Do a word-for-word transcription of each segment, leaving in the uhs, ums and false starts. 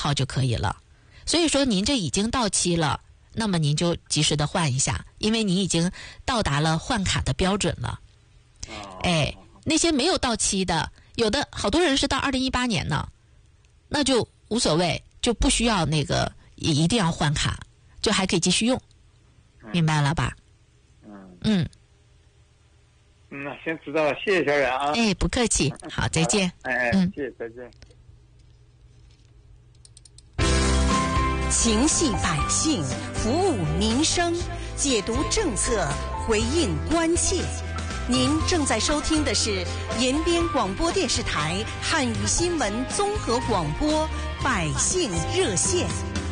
号就可以了。所以说您这已经到期了，那么您就及时的换一下，因为你已经到达了换卡的标准了。哎，那些没有到期的，有的好多人是到二零一八年呢，那就无所谓，就不需要那个也一定要换卡，就还可以继续用，明白了吧？ 嗯嗯嗯，那行，知道了，谢谢小冉啊。 哎，不客气，好，再见。 哎， 嗯， 谢谢，再见。 情系百姓，服务民生，解读政策，回应关切。您正在收听的是延边广播电视台汉语新闻综合广播百姓热线。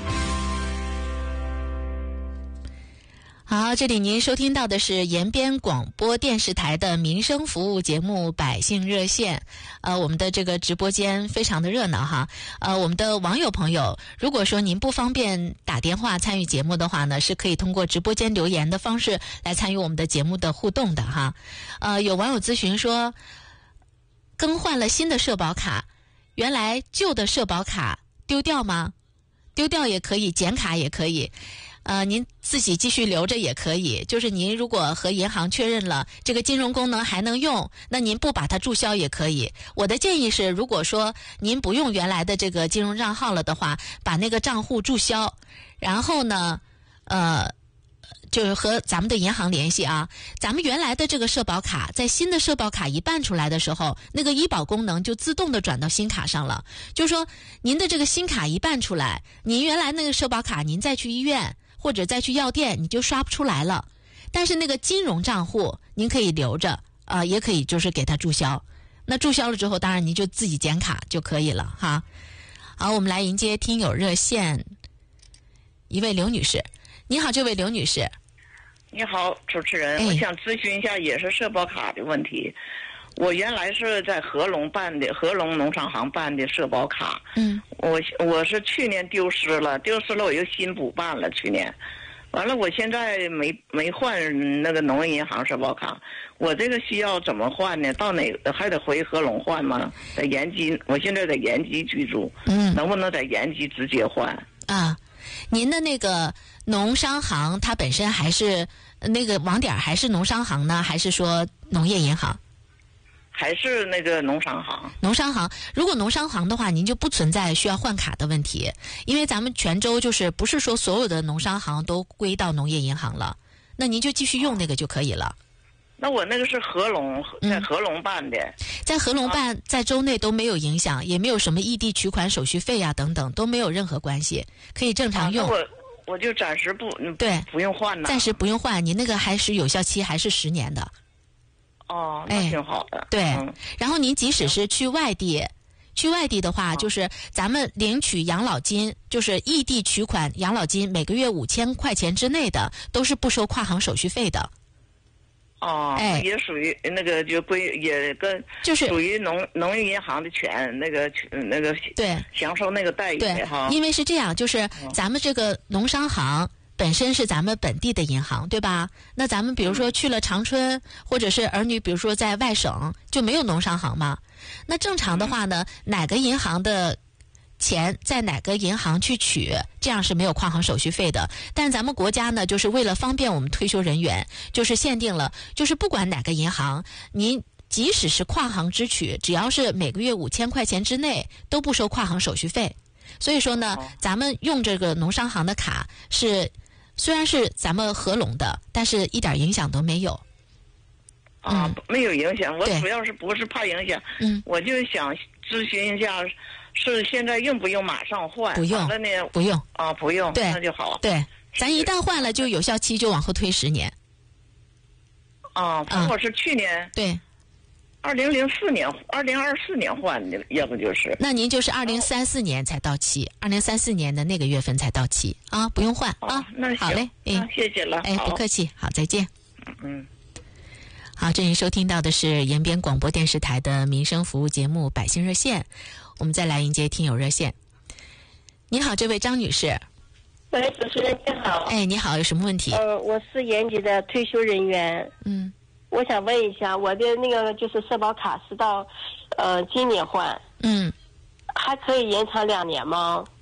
好，这里您收听到的是延边广播电视台的民生服务节目《百姓热线》。呃，我们的这个直播间非常的热闹哈。呃，我们的网友朋友，如果说您不方便打电话参与节目的话呢，是可以通过直播间留言的方式来参与我们的节目的互动的哈。呃，有网友咨询说，更换了新的社保卡，原来旧的社保卡丢掉吗？丢掉也可以，剪卡也可以。呃，您自己继续留着也可以，就是您如果和银行确认了这个金融功能还能用，那您不把它注销也可以。我的建议是，如果说您不用原来的这个金融账号了的话，把那个账户注销，然后呢，呃，就是和咱们的银行联系啊。咱们原来的这个社保卡，在新的社保卡一办出来的时候，那个医保功能就自动的转到新卡上了。就是说，您的这个新卡一办出来，您原来那个社保卡，您再去医院或者再去药店，你就刷不出来了。但是那个金融账户您可以留着，呃，也可以就是给它注销。那注销了之后，当然您就自己剪卡就可以了哈。好，我们来迎接听友热线一位刘女士。你好，这位刘女士。 你好，主持人， 哎、 我想咨询一下也是社保卡的问题。我原来是在合隆办的，合隆农商行办的社保卡。 嗯， 我我是去年丢失了，丢失了我又新补办了，去年。完了，我现在没没换那个农业银行社保卡，我这个需要怎么换呢？到哪还得回合隆换吗？在延吉，我现在在延吉居住， 嗯， 能不能在延吉直接换？ 啊，您的那个农商行，它本身还是那个网点还是农商行呢，还是说农业银行？ 还是那个农商行？ 农商行，如果农商行的话，您就不存在需要换卡的问题，因为咱们泉州就是不是说所有的农商行都归到农业银行了，那您就继续用那个就可以了。 那我那个是合隆，在合隆办的， 嗯、在合隆办，在州内都没有影响，也没有什么异地取款手续费啊等等，都没有任何关系，可以正常用。 啊、我我就暂时不对不用换了， 暂时不用换，您那个还是有效期还是十年的。 哦，那挺好的。 哎、对、 嗯， 然后您即使是去外地，去外地的话，就是咱们领取养老金，就是异地取款养老金，每个月五千块钱之内的，都是不收跨行手续费的。 哦， 哎， 也属于那个就归也跟就是属于农农业银行的权那个那个对享受那个待遇对哈。 因为是这样，就是咱们这个农商行本身是咱们本地的银行，对吧？那咱们比如说去了长春，或者是儿女，比如说在外省，就没有农商行嘛。那正常的话呢，哪个银行的钱在哪个银行去取，这样是没有跨行手续费的。但咱们国家呢，就是为了方便我们退休人员，就是限定了，就是不管哪个银行，您即使是跨行支取，只要是每个月五千块钱之内，都不收跨行手续费。所以说呢，咱们用这个农商行的卡是，虽然是咱们合拢的，但是一点影响都没有。 啊， 嗯、 没有影响。我对主要是不是怕影响， 嗯， 我就想咨询一下，是现在用不用马上换？ 不用完了呢？ 不用啊，不用， 对， 那就好。 对，咱一旦换了，就有效期就往后推十年。 啊，反正我是去年对， 二零零四年，二零二四年换的，要不就是。 那您就是二零三四年才到期，二零三四年的那个月份才到期啊，不用换啊。 那好嘞，哎， 谢谢了， 哎，不客气，好，再见。 嗯。 好，这里收听到的是延边广播电视台的民生服务节目《百姓热线》，我们再来迎接听友热线。你好，这位张女士。 喂，主持人你好。 哎，你好，有什么问题？ 呃，我是延吉的退休人员。 嗯。 我想问一下，我的那个就是社保卡是到呃今年换。 嗯。 还可以延长两年吗？